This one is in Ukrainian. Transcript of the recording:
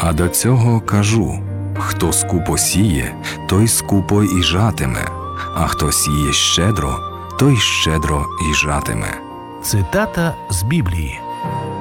А до цього кажу: хто скупо сіє, той скупо і жатиме, а хто сіє щедро, той щедро і жатиме. Цитата з Біблії.